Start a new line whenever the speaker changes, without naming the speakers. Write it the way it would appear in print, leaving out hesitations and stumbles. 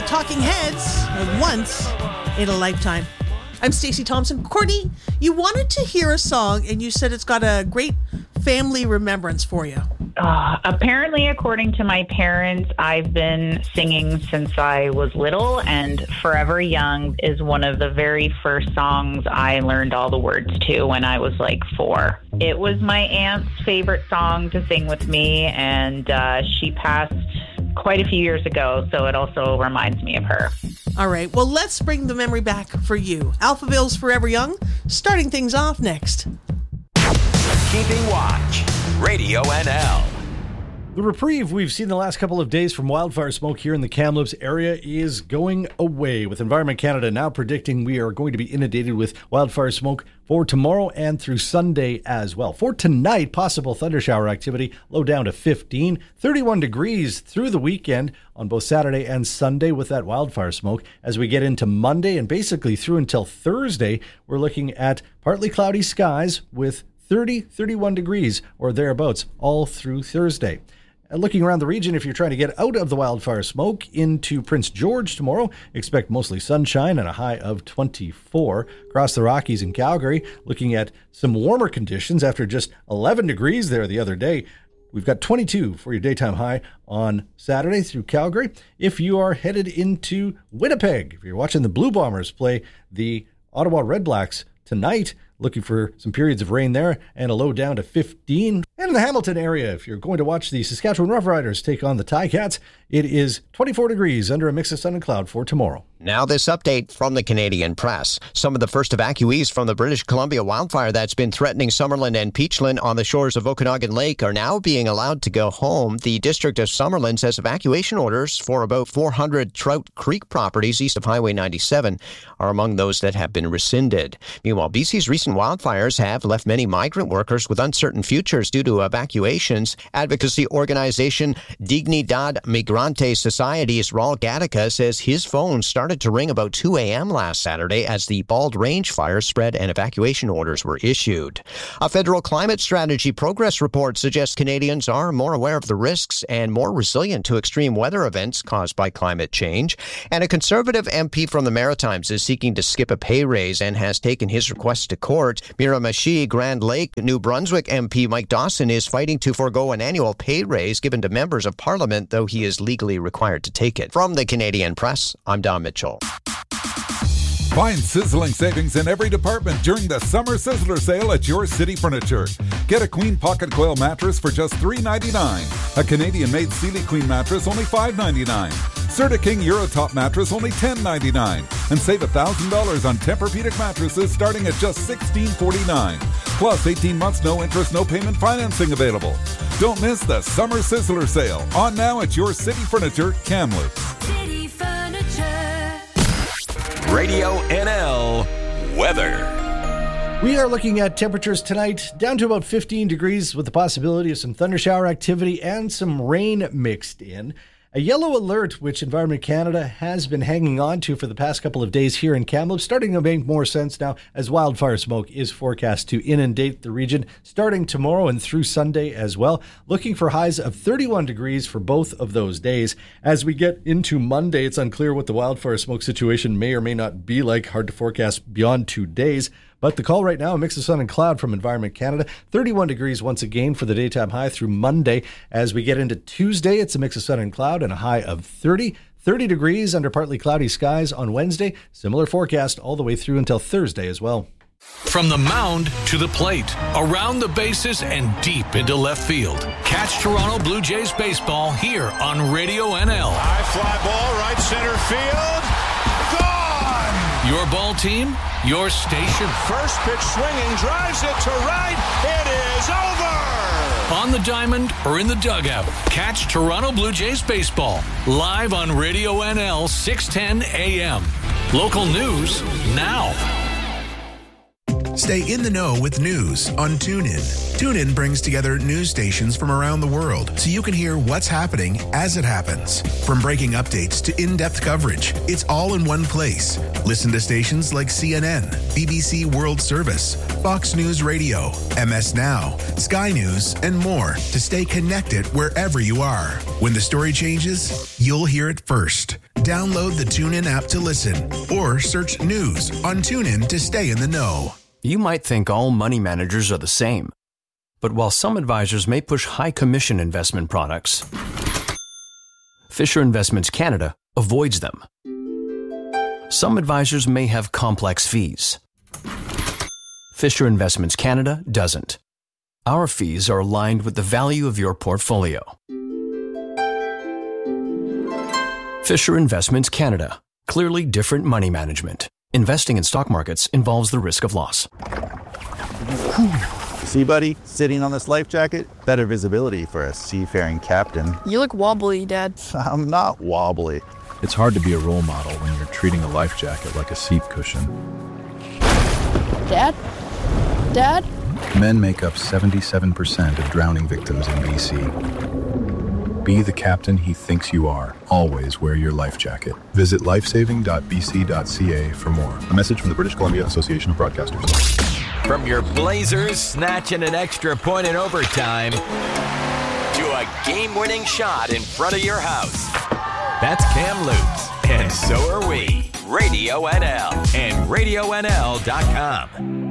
Talking Heads, Once in a Lifetime. I'm Stacey Thompson. Courtney, you wanted to hear a song and you said it's got a great family remembrance for you.
Apparently, according to my parents, I've been singing since I was little, and Forever Young is one of the very first songs I learned all the words to when I was like 4. It was my aunt's favorite song to sing with me, and she passed quite a few years ago, so it also reminds me of her.
All right, well, let's bring the memory back for you. Alphaville's Forever Young, starting things off next.
Keeping watch, Radio NL.
The reprieve we've seen the last couple of days from wildfire smoke here in the Kamloops area is going away, with Environment Canada now predicting we are going to be inundated with wildfire smoke for tomorrow and through Sunday as well. For tonight, possible thundershower activity, low down to 15, 31 degrees through the weekend on both Saturday and Sunday with that wildfire smoke. As we get into Monday and basically through until Thursday, we're looking at partly cloudy skies with 30, 31 degrees or thereabouts all through Thursday. Looking around the region, if you're trying to get out of the wildfire smoke into Prince George tomorrow, expect mostly sunshine and a high of 24. Across the Rockies and Calgary, looking at some warmer conditions after just 11 degrees there the other day. We've got 22 for your daytime high on Saturday through Calgary. If you are headed into Winnipeg, if you're watching the Blue Bombers play the Ottawa Redblacks tonight, looking for some periods of rain there and a low down to 15. And in the Hamilton area, if you're going to watch the Saskatchewan Roughriders take on the Ticats, it is 24 degrees under a mix of sun and cloud for tomorrow.
Now this update from the Canadian Press. Some of the first evacuees from the British Columbia wildfire that's been threatening Summerland and Peachland on the shores of Okanagan Lake are now being allowed to go home. The District of Summerland says evacuation orders for about 400 Trout Creek properties east of Highway 97 are among those that have been rescinded. Meanwhile, BC's recent wildfires have left many migrant workers with uncertain futures due to evacuations. Advocacy organization Dignidad Migrante Society's Raul Gattaca says his phone started to ring about 2 a.m. last Saturday as the Bald Range fire spread and evacuation orders were issued. A federal climate strategy progress report suggests Canadians are more aware of the risks and more resilient to extreme weather events caused by climate change. And a Conservative MP from the Maritimes is seeking to skip a pay raise and has taken his request to court. Miramichi Grand Lake, New Brunswick MP Mike Dawson is fighting to forego an annual pay raise given to members of Parliament, though he is legally required to take it. From the Canadian Press, I'm Don Mitchell.
Find sizzling savings in every department during the Summer Sizzler Sale at Your City Furniture. Get a Queen Pocket Coil mattress for just $3.99. A Canadian-made Sealy Queen mattress only $5.99. Serta King Eurotop mattress only $10.99. And save $1,000 on Tempur-Pedic mattresses starting at just $16.49. Plus 18 months no interest, no payment financing available. Don't miss the Summer Sizzler Sale. On now at Your City Furniture, Kamloops.
City Furniture.
Radio NL weather.
We are looking at temperatures tonight down to about 15 degrees with the possibility of some thundershower activity and some rain mixed in. A yellow alert, which Environment Canada has been hanging on to for the past couple of days here in Kamloops, starting to make more sense now as wildfire smoke is forecast to inundate the region starting tomorrow and through Sunday as well. Looking for highs of 31 degrees for both of those days. As we get into Monday, it's unclear what the wildfire smoke situation may or may not be like. Hard to forecast beyond 2 days. But the call right now, a mix of sun and cloud from Environment Canada. 31 degrees once again for the daytime high through Monday. As we get into Tuesday, it's a mix of sun and cloud and a high of 30. 30 degrees under partly cloudy skies on Wednesday. Similar forecast all the way through until Thursday as well.
From the mound to the plate, around the bases and deep into left field. Catch Toronto Blue Jays baseball here on Radio NL.
High fly ball, right center field. Gone!
Your ball team, your station.
First pitch swinging, drives it to right. It is over!
On the diamond or in the dugout, catch Toronto Blue Jays baseball live on Radio NL 610 AM. Local news now.
Stay in the know with news on TuneIn. TuneIn brings together news stations from around the world so you can hear what's happening as it happens. From breaking updates to in-depth coverage, it's all in one place. Listen to stations like CNN, BBC World Service, Fox News Radio, MS Now, Sky News, and more to stay connected wherever you are. When the story changes, you'll hear it first. Download the TuneIn app to listen or search news on TuneIn to stay in the know.
You might think all money managers are the same. But while some advisors may push high commission investment products, Fisher Investments Canada avoids them. Some advisors may have complex fees. Fisher Investments Canada doesn't. Our fees are aligned with the value of your portfolio. Fisher Investments Canada. Clearly different money management. Investing in stock markets involves the risk of loss.
See, buddy, sitting on this life jacket, better visibility for a seafaring captain.
You look wobbly, Dad.
I'm not wobbly.
It's hard to be a role model when you're treating a life jacket like a seat cushion.
Dad? Dad?
Men make up 77% of drowning victims in BC. Be the captain he thinks you are. Always wear your life jacket. Visit lifesaving.bc.ca for more. A message from the British Columbia Association of Broadcasters.
From your Blazers snatching an extra point in overtime to a game-winning shot in front of your house. That's Kamloops, and so are we. Radio NL and RadioNL.com.